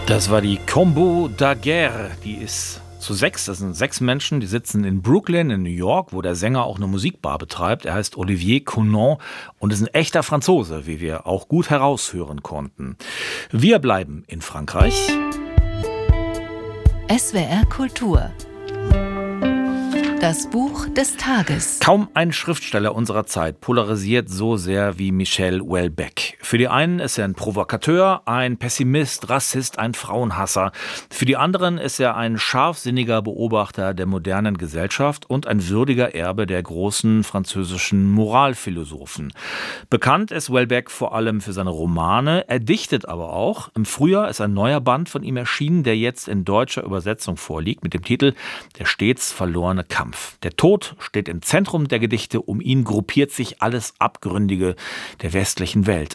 Das war die Combo da Guerre. Die ist zu 6. Das sind 6 Menschen, die sitzen in Brooklyn in New York, wo der Sänger auch eine Musikbar betreibt. Er heißt Olivier Conon und ist ein echter Franzose, wie wir auch gut heraushören konnten. Wir bleiben in Frankreich. SWR Kultur. Das Buch des Tages. Kaum ein Schriftsteller unserer Zeit polarisiert so sehr wie Michel Houellebecq. Für die einen ist er ein Provokateur, ein Pessimist, Rassist, ein Frauenhasser. Für die anderen ist er ein scharfsinniger Beobachter der modernen Gesellschaft und ein würdiger Erbe der großen französischen Moralphilosophen. Bekannt ist Houellebecq vor allem für seine Romane, er dichtet aber auch. Im Frühjahr ist ein neuer Band von ihm erschienen, der jetzt in deutscher Übersetzung vorliegt, mit dem Titel Der stets verlorene Kampf. Der Tod steht im Zentrum der Gedichte, um ihn gruppiert sich alles Abgründige der westlichen Welt.